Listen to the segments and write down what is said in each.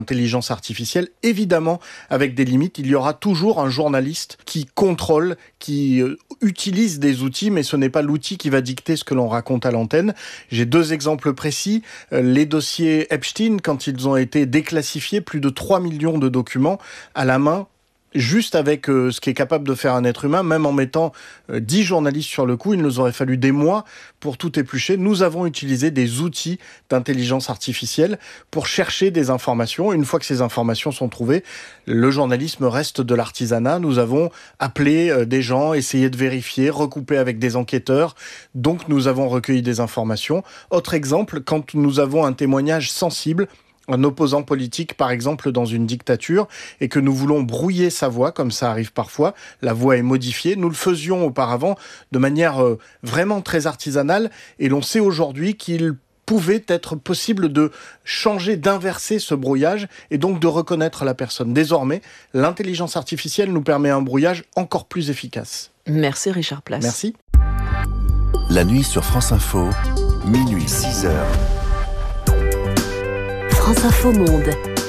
Intelligence artificielle, évidemment, avec des limites. Il y aura toujours un journaliste qui contrôle, qui utilise des outils, mais ce n'est pas l'outil qui va dicter ce que l'on raconte à l'antenne. J'ai 2 exemples précis. Les dossiers Epstein, quand ils ont été déclassifiés, plus de 3 millions de documents à la main, juste avec ce qu'est capable de faire un être humain, même en mettant 10 journalistes sur le coup, il nous aurait fallu des mois pour tout éplucher. Nous avons utilisé des outils d'intelligence artificielle pour chercher des informations. Une fois que ces informations sont trouvées, le journalisme reste de l'artisanat. Nous avons appelé des gens, essayé de vérifier, recoupé avec des enquêteurs. Donc nous avons recueilli des informations. Autre exemple, quand nous avons un témoignage sensible, un opposant politique, par exemple, dans une dictature, et que nous voulons brouiller sa voix, comme ça arrive parfois, la voix est modifiée. Nous le faisions auparavant de manière vraiment très artisanale, et l'on sait aujourd'hui qu'il pouvait être possible de changer, d'inverser ce brouillage, et donc de reconnaître la personne. Désormais, l'intelligence artificielle nous permet un brouillage encore plus efficace. Merci Richard Place. Merci. La nuit sur France Info, minuit 6h. France Info Monde.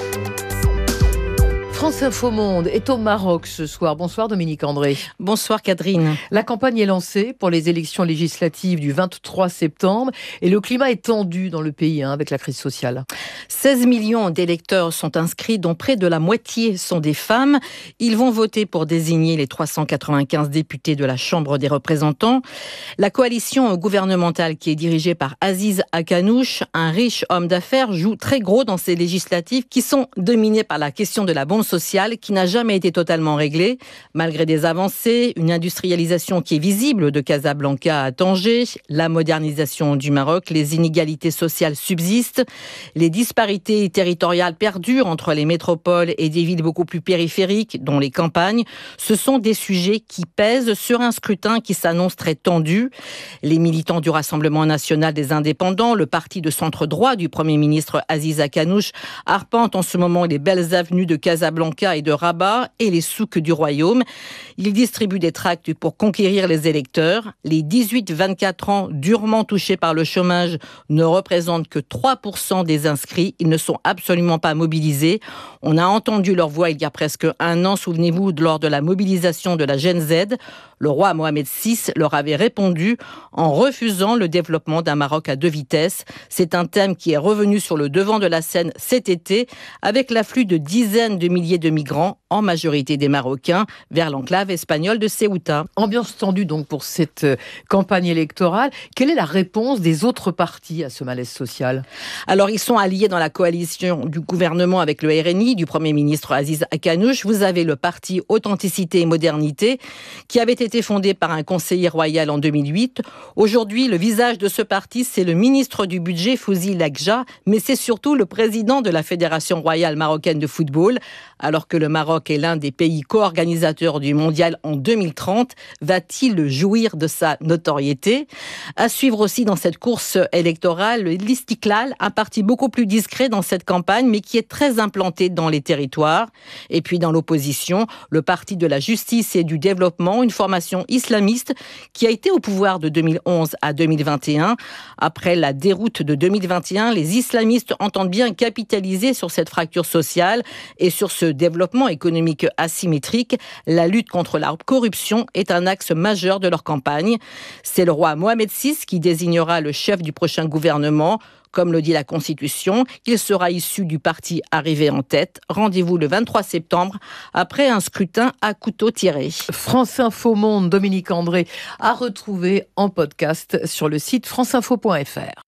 France Info Monde est au Maroc ce soir. Bonsoir Dominique André. Bonsoir Catherine. La campagne est lancée pour les élections législatives du 23 septembre et le climat est tendu dans le pays avec la crise sociale. 16 millions d'électeurs sont inscrits, dont près de la moitié sont des femmes. Ils vont voter pour désigner les 395 députés de la Chambre des représentants. La coalition gouvernementale qui est dirigée par Aziz Akanouche, un riche homme d'affaires, joue très gros dans ces législatives qui sont dominées par la question de la bombe sociale qui n'a jamais été totalement réglée. Malgré des avancées, une industrialisation qui est visible de Casablanca à Tanger, la modernisation du Maroc, les inégalités sociales subsistent, les disparités territoriales perdurent entre les métropoles et des villes beaucoup plus périphériques, dont les campagnes. Ce sont des sujets qui pèsent sur un scrutin qui s'annonce très tendu. Les militants du Rassemblement national des indépendants, le parti de centre-droit du Premier ministre Aziz Akanouche, arpentent en ce moment les belles avenues de Casablanca et de Rabat et les souks du royaume. Ils distribuent des tracts pour conquérir les électeurs. Les 18-24 ans durement touchés par le chômage ne représentent que 3% des inscrits. Ils ne sont absolument pas mobilisés. On a entendu leur voix il y a presque un an, souvenez-vous, lors de la mobilisation de la Gen Z. Le roi Mohamed VI leur avait répondu en refusant le développement d'un Maroc à 2 vitesses. C'est un thème qui est revenu sur le devant de la scène cet été avec l'afflux de dizaines de milliers de migrants, en majorité des Marocains, vers l'enclave espagnole de Ceuta. Ambiance tendue donc pour cette campagne électorale. Quelle est la réponse des autres partis à ce malaise social ? Alors, ils sont alliés dans la coalition du gouvernement avec le RNI, du Premier ministre Aziz Akanouche. Vous avez le parti Authenticité et Modernité, qui avait été fondé par un conseiller royal en 2008. Aujourd'hui, le visage de ce parti, c'est le ministre du Budget, Fouzi Lakja, mais c'est surtout le président de la Fédération royale marocaine de football. Alors que le Maroc est l'un des pays co-organisateurs du mondial en 2030, va-t-il jouir de sa notoriété ? À suivre aussi dans cette course électorale, l'Istiklal, un parti beaucoup plus discret dans cette campagne, mais qui est très implanté dans les territoires. Et puis dans l'opposition, le Parti de la Justice et du Développement, une formation islamiste qui a été au pouvoir de 2011 à 2021. Après la déroute de 2021, les islamistes entendent bien capitaliser sur cette fracture sociale et sur ce développement économique asymétrique. La lutte contre la corruption est un axe majeur de leur campagne. C'est le roi Mohamed VI qui désignera le chef du prochain gouvernement. Comme le dit la Constitution, il sera issu du parti arrivé en tête. Rendez-vous le 23 septembre, après un scrutin à couteau tiré. France Info Monde, Dominique André, à retrouver en podcast sur le site franceinfo.fr.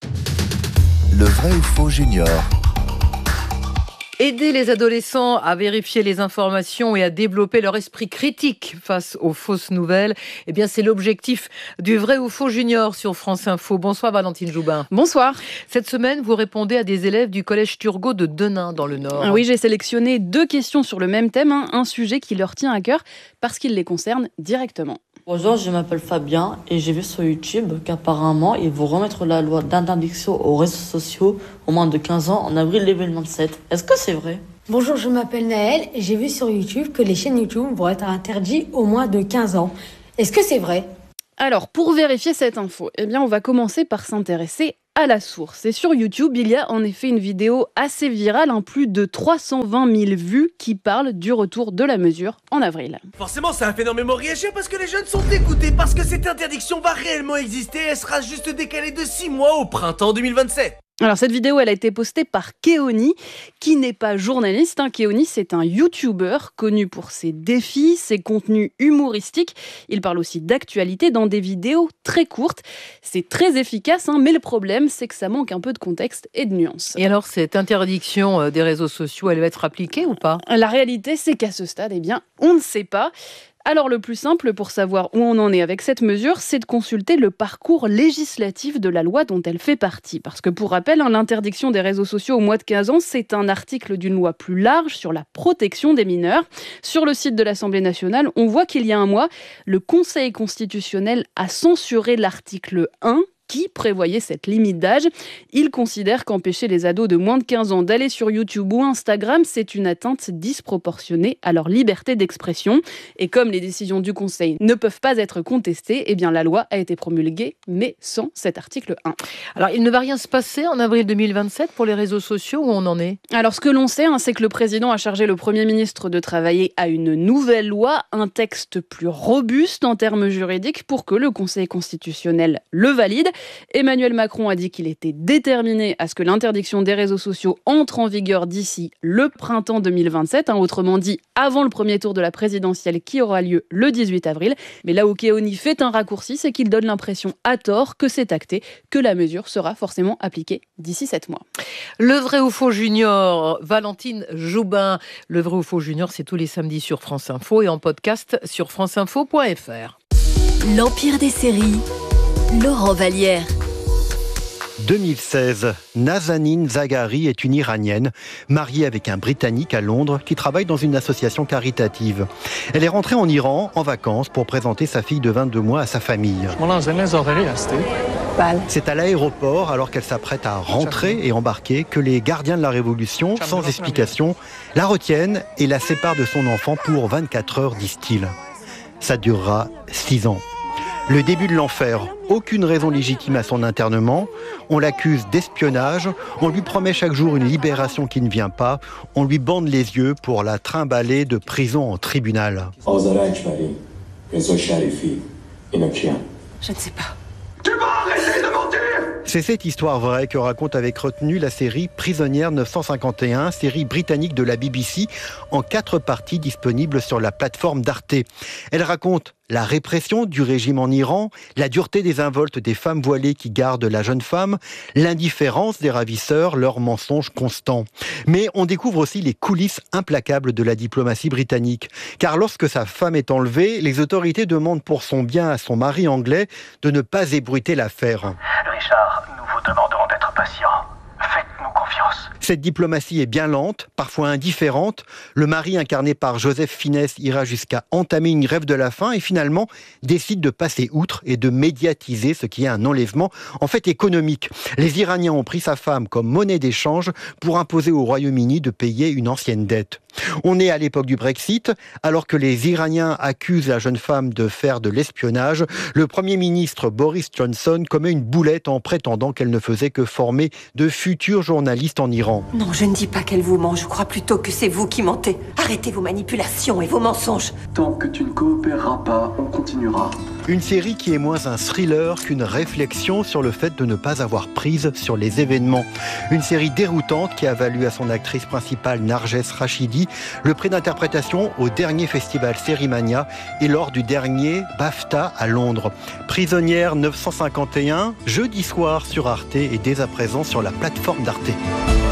Le vrai ou faux junior. Aider les adolescents à vérifier les informations et à développer leur esprit critique face aux fausses nouvelles, eh bien c'est l'objectif du vrai ou faux junior sur France Info. Bonsoir Valentine Joubin. Bonsoir. Cette semaine, vous répondez à des élèves du collège Turgot de Denain dans le Nord. Oui, j'ai sélectionné 2 questions sur le même thème, un sujet qui leur tient à cœur parce qu'il les concerne directement. Bonjour, je m'appelle Fabien et j'ai vu sur YouTube qu'apparemment ils vont remettre la loi d'interdiction aux réseaux sociaux aux moins de 15 ans en avril 2027. Est-ce que c'est vrai ? Bonjour, je m'appelle Naël et j'ai vu sur YouTube que les chaînes YouTube vont être interdites aux moins de 15 ans. Est-ce que c'est vrai ? Alors, pour vérifier cette info, eh bien, on va commencer par s'intéresser à la source. Et sur YouTube, il y a en effet une vidéo assez virale, plus de 320 000 vues, qui parle du retour de la mesure en avril. Forcément, ça a fait énormément réagir parce que les jeunes sont dégoûtés, parce que cette interdiction va réellement exister et elle sera juste décalée de 6 mois au printemps 2027. Alors cette vidéo, elle a été postée par Keoni, qui n'est pas journaliste. Keoni, c'est un YouTuber connu pour ses défis, ses contenus humoristiques. Il parle aussi d'actualité dans des vidéos très courtes. C'est très efficace, mais le problème, c'est que ça manque un peu de contexte et de nuances. Et alors, cette interdiction des réseaux sociaux, elle va être appliquée ou pas ? La réalité, c'est qu'à ce stade, on ne sait pas. Alors le plus simple pour savoir où on en est avec cette mesure, c'est de consulter le parcours législatif de la loi dont elle fait partie. Parce que pour rappel, l'interdiction des réseaux sociaux au moins de 15 ans, c'est un article d'une loi plus large sur la protection des mineurs. Sur le site de l'Assemblée nationale, on voit qu'il y a un mois, le Conseil constitutionnel a censuré l'article 1, qui prévoyait cette limite d'âge. Il considère qu'empêcher les ados de moins de 15 ans d'aller sur YouTube ou Instagram, c'est une atteinte disproportionnée à leur liberté d'expression. Et comme les décisions du Conseil ne peuvent pas être contestées, la loi a été promulguée, mais sans cet article 1. Alors, il ne va rien se passer en avril 2027 pour les réseaux sociaux, où on en est ? Alors, ce que l'on sait, c'est que le président a chargé le Premier ministre de travailler à une nouvelle loi, un texte plus robuste en termes juridiques pour que le Conseil constitutionnel le valide. Emmanuel Macron a dit qu'il était déterminé à ce que l'interdiction des réseaux sociaux entre en vigueur d'ici le printemps 2027, autrement dit avant le premier tour de la présidentielle qui aura lieu le 18 avril. Mais là où Keoni fait un raccourci, c'est qu'il donne l'impression à tort que c'est acté, que la mesure sera forcément appliquée d'ici 7 mois. Le vrai ou faux junior, Valentine Joubin. Le vrai ou faux junior, c'est tous les samedis sur France Info et en podcast sur franceinfo.fr. L'Empire des séries, Laurent Vallière. 2016, Nazanin Zaghari est une Iranienne, mariée avec un Britannique à Londres qui travaille dans une association caritative. Elle est rentrée en Iran en vacances pour présenter sa fille de 22 mois à sa famille. C'est à l'aéroport, alors qu'elle s'apprête à rentrer et embarquer, que les gardiens de la Révolution, sans explication, la retiennent et la séparent de son enfant pour 24 heures, disent-ils. Ça durera 6 ans. Le début de l'enfer, aucune raison légitime à son internement, on l'accuse d'espionnage, on lui promet chaque jour une libération qui ne vient pas, on lui bande les yeux pour la trimballer de prison en tribunal. Je ne sais pas. Tu vas arrêter de mentir! C'est cette histoire vraie que raconte avec retenue la série Prisonnière 951, série britannique de la BBC, en 4 parties disponibles sur la plateforme d'Arte. Elle raconte la répression du régime en Iran, la dureté des involtes des femmes voilées qui gardent la jeune femme, l'indifférence des ravisseurs, leurs mensonges constants. Mais on découvre aussi les coulisses implacables de la diplomatie britannique. Car lorsque sa femme est enlevée, les autorités demandent pour son bien à son mari anglais de ne pas ébruiter l'affaire. Richard, nous vous demanderons d'être patient. Faites-nous confiance. Cette diplomatie est bien lente, parfois indifférente. Le mari, incarné par Joseph Fiennes, ira jusqu'à entamer une grève de la faim et finalement décide de passer outre et de médiatiser ce qui est un enlèvement en fait économique. Les Iraniens ont pris sa femme comme monnaie d'échange pour imposer au Royaume-Uni de payer une ancienne dette. On est à l'époque du Brexit, alors que les Iraniens accusent la jeune femme de faire de l'espionnage. Le Premier ministre Boris Johnson commet une boulette en prétendant qu'elle ne faisait que former de futurs journalistes en Iran. Non, je ne dis pas qu'elle vous ment, je crois plutôt que c'est vous qui mentez. Arrêtez vos manipulations et vos mensonges. Tant que tu ne coopéreras pas, on continuera. Une série qui est moins un thriller qu'une réflexion sur le fait de ne pas avoir prise sur les événements. Une série déroutante qui a valu à son actrice principale Narges Rachidi le prix d'interprétation au dernier festival Sérimania et lors du dernier BAFTA à Londres. Prisonnière 951, jeudi soir sur Arte et dès à présent sur la plateforme d'Arte.